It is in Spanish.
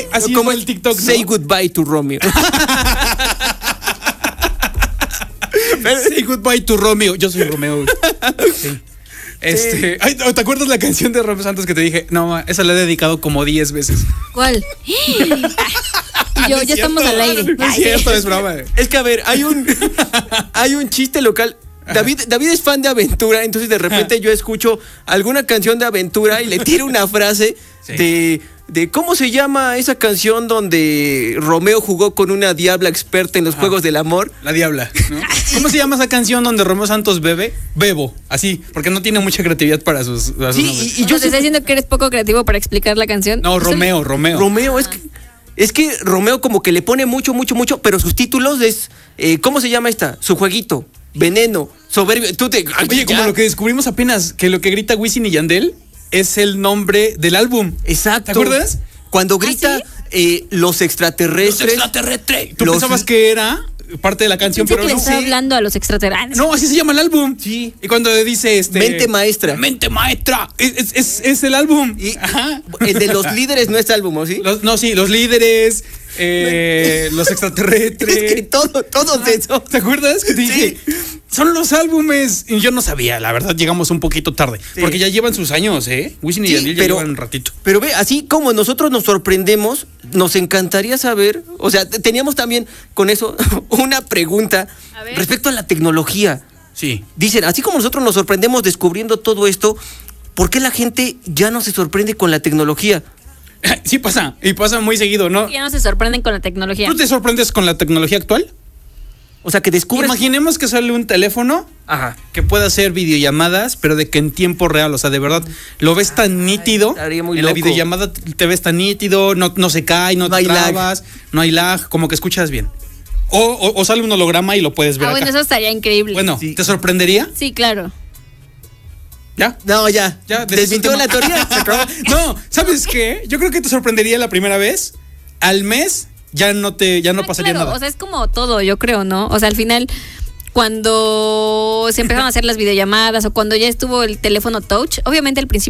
así como el TikTok, ¿no? Say goodbye to Romeo. Say goodbye to Romeo. Yo soy Romeo. Sí. Ay, ¿te acuerdas la canción de Romeo Santos que te dije? No, esa la he dedicado como 10 veces. ¿Cuál? Y yo, ya estamos al aire. No es cierto, es broma. Es que, a ver, hay un chiste local. David es fan de aventura, entonces de repente yo escucho alguna canción de aventura y le tiro una frase de ¿cómo se llama esa canción donde Romeo jugó con una diabla experta en los juegos del amor? La diabla, ¿no? ¿Cómo se llama esa canción donde Romeo Santos bebe? Bebo, así, porque no tiene mucha creatividad para sus Sí, nombres. y yo ¿Te está diciendo que eres poco creativo para explicar la canción? No, Romeo. Romeo, es que Romeo como que le pone mucho, pero sus títulos es, ¿cómo se llama esta? Su jueguito, Veneno, Soberbio. Oye, como lo que descubrimos apenas, que lo que grita Wisin y Yandel es el nombre del álbum. Exacto. ¿Te acuerdas? Cuando grita los extraterrestres. Tú pensabas que era parte de la canción, Pensé pero que no. le estaba hablando a los extraterrestres. No, así se llama el álbum. Sí. Y cuando dice Mente maestra. Mente maestra. Es el álbum. Ajá. El de los líderes no es álbum, ¿o sí? Los líderes, los extraterrestres. Es que todo eso. ¿Te acuerdas? Que te dije, son los álbumes. Y yo no sabía, la verdad, llegamos un poquito tarde. Sí. Porque ya llevan sus años, ¿eh? Wisin y Yandel ya llevan un ratito. Pero ve, así como nosotros nos sorprendemos, nos encantaría saber, o sea, teníamos también con eso una pregunta respecto a la tecnología. Sí. Dicen, así como nosotros nos sorprendemos descubriendo todo esto, ¿por qué la gente ya no se sorprende con la tecnología? Sí pasa, y pasa muy seguido, ¿no? Ya no se sorprenden con la tecnología. ¿Tú te sorprendes con la tecnología actual? O sea, que descubres... Imaginemos que sale un teléfono que pueda hacer videollamadas, pero de que en tiempo real, o sea, de verdad, lo ves tan nítido. Estaría muy en la loco. videollamada te ves tan nítido, no se cae, no te hay lag. trabas, no hay lag, como que escuchas bien. O sale un holograma y lo puedes ver acá. Bueno, eso estaría increíble. Bueno, Sí. ¿te sorprendería? Sí, claro. ¿Ya? No, ya. ¿Desmintió la teoría? Se acabó. No, ¿sabes qué? Yo creo que te sorprendería la primera vez. Al mes ya no pasaría Claro, nada. o sea, es como todo, yo creo, ¿no? O sea, al final, cuando se empezaron a hacer las videollamadas o cuando ya estuvo el teléfono touch, obviamente al principio